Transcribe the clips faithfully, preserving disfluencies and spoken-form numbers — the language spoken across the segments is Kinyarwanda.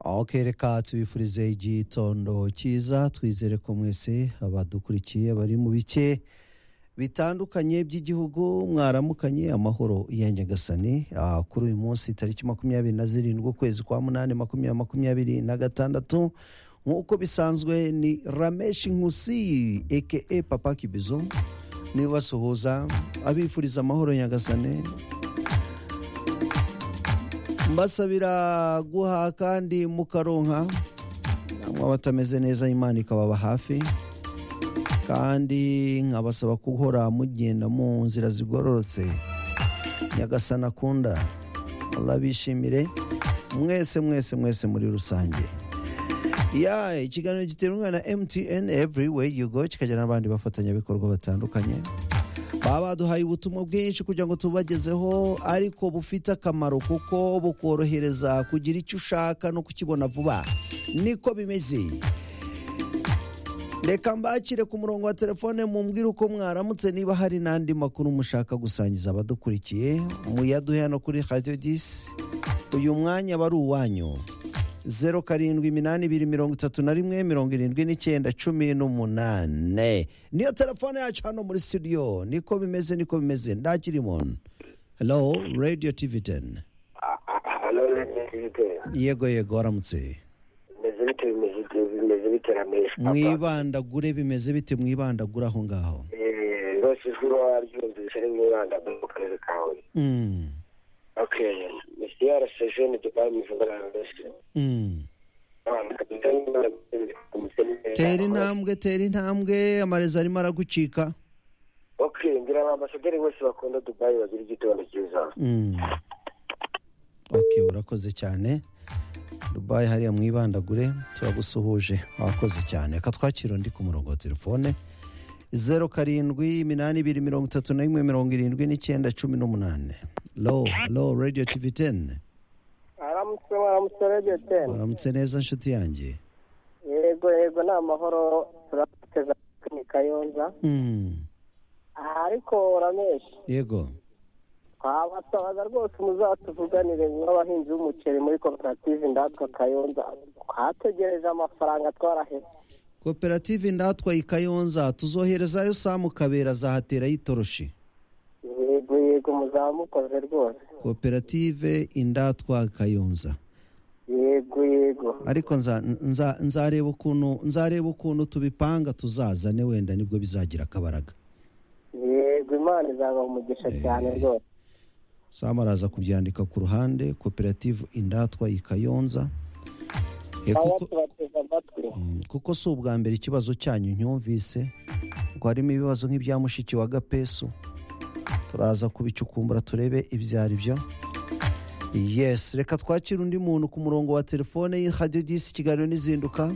Okay, reka tubifurize igitondo cyiza, twizere ko mwese abadukurikiye bari mu bice bitandukanye by'igihugu mwaramukanye amahoro ya Nyagasani. Ah, kuri uyu munsi tariki makumyabiri na zirindwi ukwezi kwa munani makumyabiri makumyabiri na gatandatu, nk'uko bisanzwe ni Ramesh Nkusi aka Papa Kibizo niwe basuhuza abifuriza amahoro ya Nyagasani, mbasabira guha kandi mukaronka, namwe abatameze neza Imana ikababa hafi, kandi nkabasaba guhora mugenda mu nzira zigororotse Nyagasani akunda. Allah bishimire mwese mwese mwese muri rusange. Ya ikiganiro giterwa na M T N everywhere you go, kikajyana n'abandi bafatanya bikorwa batandukanye baba duhaye ubutumwa bwinshi kugira ngo tubagezeho, ariko bufite akamaro kuko bukorohereza kugira icyo ushaka no kukibona vuba. Niko bimeze. Reka mbakire ku murongo wa telefone mumbwire uko mwaramutse, niba hari n'andi makuru mushaka gusangiza abadukurikiye muyaduhe hano kuri Radio dix. Uyu mwanya bari uwanyu. Zero karindwi iminani ibiri mirongo itatu na rimwe mirongo irindwi n'icyenda cumi n'umunane niyo telefone yacu hano muri studio. Niko bimeze niko bimeze ndakirimo. Hello Radio T V ten. Hello Radio T V ten. Yego yego waramutse. Bimeze bite bimeze bimeze bite Ramesh? Mwibandagure bimeze bite mwibandagura aho ngaho? Eh rwose juro ryumvise ari mwibandagura mu karere kawe. Mm. Okay. Monsieur Arasejene de Bami Vugana Ramesh. Mm. Tera intambwe tera intambwe amareza arimo aragucika. Okay, ngira abasaderi bose bakunda Dubai bagira igitondo cyiza. Mm. Okay, urakoze cyane. Dubai hariya mwibandagure turagusuhuje, wakoze cyane. Ka twakiro ndi ku murongo wa telefone zero karindwi iminani ibiri mirongo itatu na rimwe mirongo irindwi n'icyenda cumi n'umunane. Low low Radio T V ten. Aramutse aramutse Radio ten. Aramutse neza nshuti yanjye. Yego yego na mahoro turateza kuri Kayonza. Mm. Ariko Ramesh. Yego. Abasabaza rwose muzatuvuganire n'abahinzi b'umuceri muri koperative Ndatwa Kayonza. Twategereje amafaranga twarahe. Koperative Ndatwa Kayonza tuzoherezayo Samu Kabera zahatera yitoroshi. Yego yego muzamukoze rwose. Koperative Indatwa Kayonza. Yego yego. Ariko nza nza nzareba ukuntu nzareba ukuntu tubipanga tuzazane wenda nibwo bizagira akabaraga. Yego Imana izaba umugisha cyane rwose. Samu araza kubyandika ku ruhande Koperative Indatwa Kayonza. Kuko, mm, kuko si ubwa mbere ikibazo cyanyu nyumvise ngo harimo ibibazo nk'ibya mushiki wa Gapesu. Turaza kubicukumbura turebe ibyari byo. Yes, reka twakira undi muntu ku murongo wa telefone ya Radio dix kiganiro nizinduka.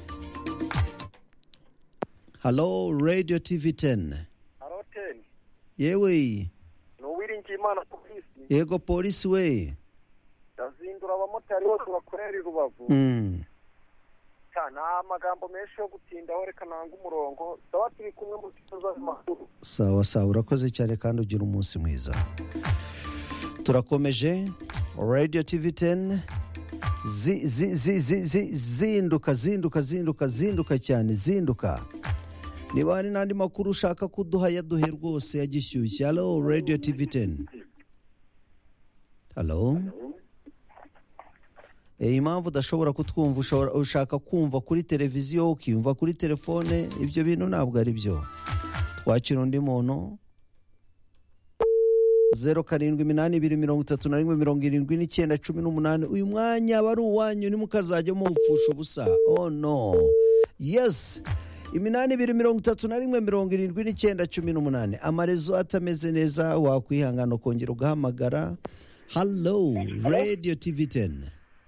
Hello Radio T V ten. Hello ten. Yewe. No wiringi Imana polisi. Yego polisi we. Yazindura abamotari bose bakorera Rubavu. Mm. Cyana amagambo menshi yo gutindaho, reka nanga umurongo. Sawa turi kumwe mu kibazo makuru. Sawa sawa urakoze cyane kandi ugira umunsi mwiza. Turakomeje Radio T V ten. Zi zi zi zi zi zinduka zinduka zinduka zinduka cyane zinduka. Niba hari n'andi makuru ushaka kuduha yaduhe rwose yagishyushye. Hello Radio T V ten. Hello. Eh impamvu udashobora kutwumva ushaka kumva kuri televiziyo ukiyumva kuri telefone, ibyo bintu ntabwo ari byo. Twakira undi muntu zero karindwi iminani ibiri mirongo itatu na rimwe mirongo irindwi n'icyenda cumi n'umunane. Uyu mwanya bari uwanyu nimukazajya mupfusha ubusa. Oh no. Yes. Iminani ibiri mirongo itatu na rimwe mirongo irindwi n'icyenda cumi n'umunane. Amarezo atameze neza wakwihangana kongera ugahamagara. Hello Radio T V ten.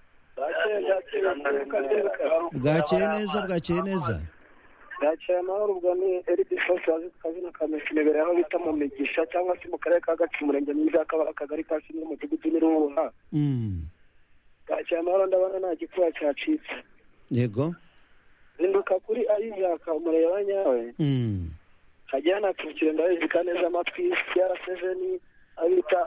Bwakeye neza bwakeye neza. Bwakeye amahoro ubwo ni Eridi Fosazi kazina kameshi nebere aho bita mu Migisha cyangwa se mu karere ka Gatsibo umurenge mwiza akaba akagari ka Kinyinya mu mudugudu n'Iruhura. Mm. Bwakeye amahoro ndabona nta gikuba cyacitse. Yego. Ninduka kuri ayiyaka umureba nyawe. Mm. Hajyana tukire ndabizi kaneza amatwi ya seven abita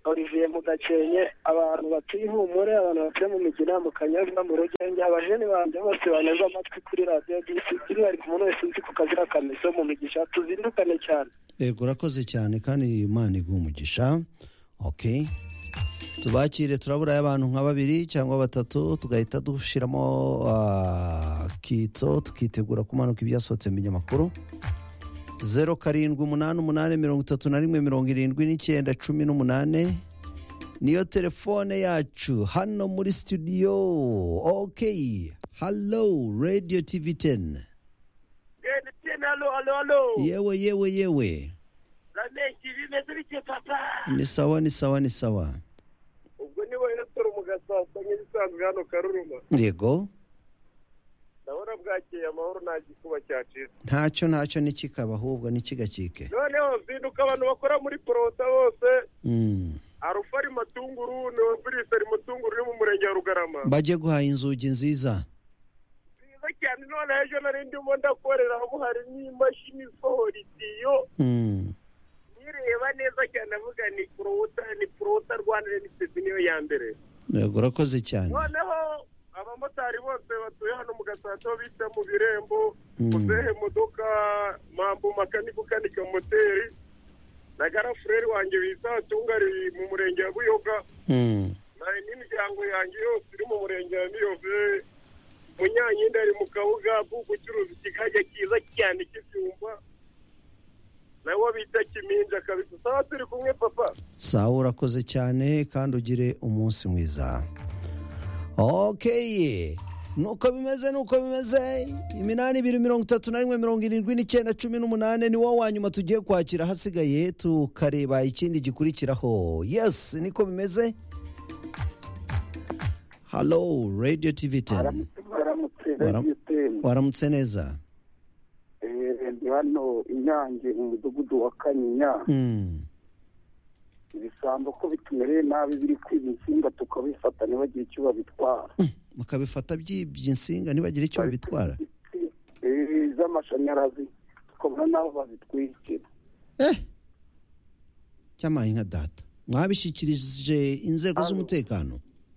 Olivier mu Gakenke, abantu batuye Ihumure, abantu batuye mu Migina, mu Kanyaga, mu Rugenge, abajeni banje bose baneze amatwi kuri radiyo D C, bari ku muntu wese uzi ku kazira kamiso mu Migisha, tuzindukane cyane. Yego urakoze cyane kandi Imana iguha umugisha. Okay, tubakire, turabura abantu nka babiri cyangwa batatu tugahita dushiramo uh, kitso tukitegura kumanuka ibyasohotse mu binyamakuru. Zero karindwi umunani umunani mirongo itatu na rimwe mirongo irindwi n'icyenda cumi n'umunane niyo telefone yacu hano muri studio. Okay, hello Radio T V ten. Halo, halo, halo. Yewe yewe yewe. Rameshi bimeze bike papa. Ni sawa ni sawa ni sawa. Ubwo ni wowe Nestor Mugasasa nk'ibisanzwe hano Karuruma. Yego. Ndabona bwakeye amahoro nta gikuba cyacitse. Ntacyo ntacyo nikikaba ahubwo nikigakike. Noneho zinduka abantu bakora muri Prota bose. Mm. Arufari Matunguru no Birisari Matunguru ni mu murenge wa Rugarama. Baje guhaha inzugi nziza. Cyane none ejo nari ndimo ndakorera aho hari n'imashini isohora itiyo. Mm. Nireba neza cyane avuga ni Prota ni Prota Rwanda ni niyo ya mbere. Yego urakoze cyane. Noneho abamotari bose batuye hano mu Gasato bita mu Birembo, muzehe modoka mambo makaniko kanika moteri. Nagara frere wanjye bita Tungari mu murenge wa Buyoga. Mm. Na n'imiryango yanjye yose iri mu murenge wa Miyove. Munyanyinda ari mu kabuga bw'ugucuruza ikigage cyiza cyane cy'ibyumba nawe bita Kiminja kabisa. Sawa turi kumwe papa. Sawa urakoze cyane kandi ugire umunsi mwiza. Okay, nuko bimeze nuko bimeze iminani ibiri mirongo itatu na rimwe mirongo irindwi n'icyenda cumi n'umunane ni wowe wanyuma tugiye kwakira, hasigaye tukareba ikindi gikurikiraho. Yes, niko bimeze. Hello Radio T V ten. Waramutse neza. Eh, ndi hano Inyange mu mudugudu wa Kanyinya. Mm. Ibisambo ko bitumereye nabi biri kwibinsinga tukabifata nibagira icyo babitwara. Mm. Mukabifata by'insinga nibagira icyo babitwara. Eh, z'amashanyarazi tukabona naho babitwikira. Eh. Cyamaye nka data. Mwabishikirije inzego z'umutekano?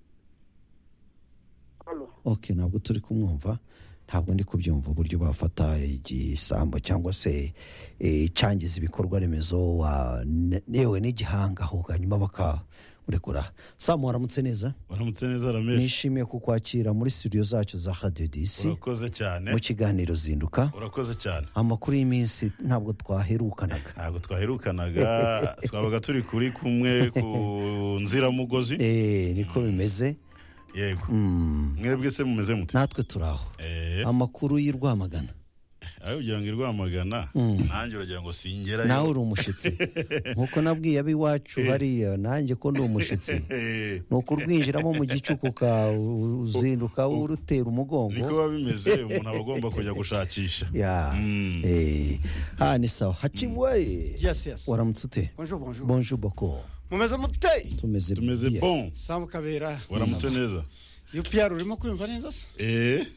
Okay, ntabwo turi kumwumva, ntabwo ndi kubyumva uburyo bafata igisambo cyangwa se icyangiza ibikorwa remezo newe n'igihanga aho hanyuma bakamurekura. Samu waramutse neza? Waramutse neza Ramesh. Nishimiye kukwakira muri studio zacu za Radio D C. Urakoze cyane. Mu kiganiro zinduka. Urakoze cyane. Amakuru y'iminsi ntabwo twaherukanaga. Ntabwo twaherukanaga, twabaga turi kuri kumwe ku nzira mugozi. Eh, niko bimeze. Yego. Mm. Mwebwe se mumeze mute? Natwe turaho. Eh. Amakuru y'Irwamagana. Ayo ugira ngo Irwamagana, Mm. nanjye uragira ngo singera. Nawe uri umushitsi. Nkuko nabwiye abiwacu hariya nanjye ko ndi umushitsi. Nuko urwinjiramo mu gicuku ka uzinduka urutera umugongo. Niko babimeze, umuntu abagomba kujya gushakisha. Ya. Mm. Eh. Ha ni sawa. Hachimwe. Yes, yes. Waramutse ute? Bonjour, bonjour. Bonjour boko. Mumeze mute? Tumeze Tumeze bien. bon. Samu Kabera. Waramutse neza. U P R urimo kwumva neza se? Eh.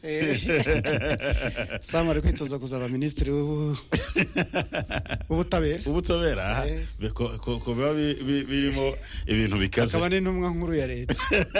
Samu ari kwitoza kuzaba minisitiri w'ubutabera. Ubutabera. Eh. Ko ko ko biba bi- bi- birimo ibintu bikaze. Akaba n'intumwa nkuru ya leta.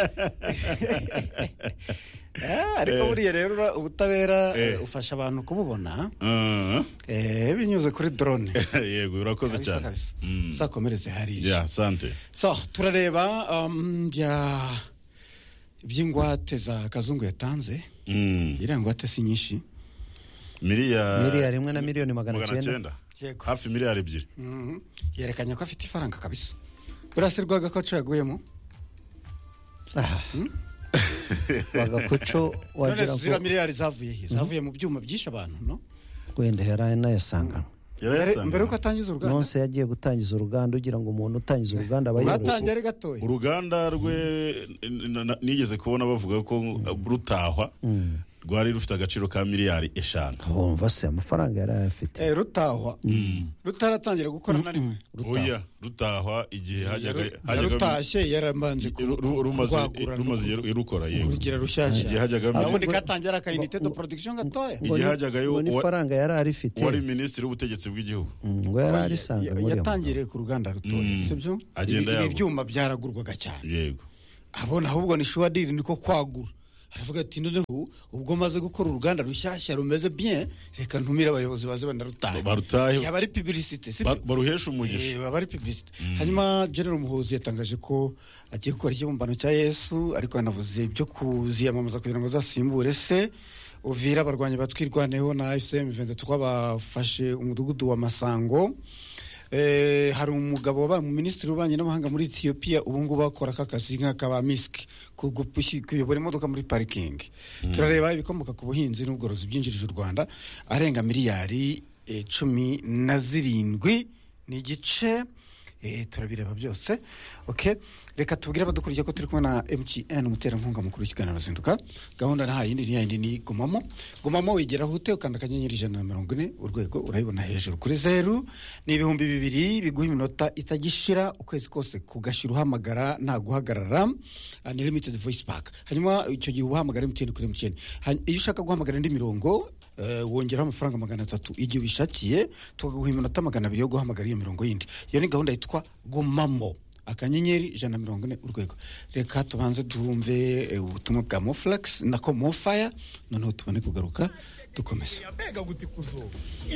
Ah, ariko buriya rero ura- ubutabera Eh. eh, ufasha abantu kububona Uh, eh binyuze kuri drone. Yego urakoze Kabisa, cyane. kabisa. Mm. Sakomereze hariya. Yeah, sante. So turareba um, bya by'ingwate za Kazungu yatanze. Mm. Iriya ngwate si nyinshi. Miliyari Miliyari imwe na miliyoni magana magana cyenda. cyenda. Yego. Hafi miliyari ebyiri. Mhm. Yerekanye ko afite ifaranga kabisa. Burasirwaga ko yaguyemo. Ah. Bagakoco wagira None zira ngo miliyari zavuye he? Zavuye mu byuma byinshi abantu, no? kwenda yaraye nayasanga. Mbere mbere uko atangiza uruganda. Nonse yagiye gutangiza uruganda ugira ngo umuntu utangiza uruganda aba yoroshye. Batangiye ari gatoya. Uruganda rwe n- n- nigeze kubona bavuga ko rutahwa. Mm. rwari rufite agaciro ka miliyari eshanu. wumva se amafaranga yari ayafite Eh, rutahwa rutaratangira gukora na rimwe oya rutahwa igihe hajyaga yarutashye yaramanze ru- ru- rumaze rumaze irukora yego kurugira rushyashya igihe hajyaga ubundi katangira akayinite de production gatoya ngo igihe ni- hajyagayo ngo n'ifaranga yari arifite wari minisitiri w'ubutegetsi bw'igihugu Mm, ngo yari arisanga muri yatangiriye ku ruganda rutoya Mm. sibyo Agenda ibi yagura. byuma byaragurwaga cyane yego abona ahubwo ni shuwadiri niko kwagura aravuga ati noneho ubwo maze gukora uruganda rushyashya rumeze bien reka ntumire abayobozi baze banarutahe barutahe yaba ari publicité ba- sibyo baruhesha umugisha Eh, baba ari publicité hanyuma General Muhozi yatangaje ko agiye gukora ikibumbano cya Yesu ariko yanavuze ibyo kuziyamamaza kugira ngo azasimbure se Uvira abarwanyi batwirwaneho na F C M vingt-trois bafashe umudugudu wa Masango. Eh, hari umugabo wabaye mu minisitiri w'ububanyi n'amahanga muri Ethiopia ubu ngubu akora akazi nk'akaba misk kuyobora imodoka muri parikingi. Turareba ibikomoka ku buhinzi n'ubworozi byinjirije u Rwanda arenga miliyari eh, cumi na zirindwi n'igice. Eh, turabireba byose. Okay, reka tubwire abadukurikiye ko turi kumwe na M T N umuterankunga mukuru w'ikiganiro Zinduka. Gahunda nta yindi ni yindi ni gumamo gumamo wigeraho ute ukanda akanyenyeri ijana na mirongo ine urwego urayibona hejuru kuri zeru ni ibihumbi bibiri biguha iminota itagishira ukwezi kose kugashira uhamagara nta guhagarara. Unlimited voice pack hanyuma icyo gihe uhamagara M T N kuri M T N. Hany- iyo ushaka guhamagara indi mirongo eh, wongeraho amafaranga magana atatu igihe ubishakiye tukaguha iminota magana abiri yo guhamagara iyo mirongo yindi. Iyo ni gahunda yitwa gumamo akanyenyeri ijana na mirongo ine urwego. Reka tubanze turumve eh, ubutumwa bwa Moflex nako Mofire noneho tubone kugaruka dukomeza.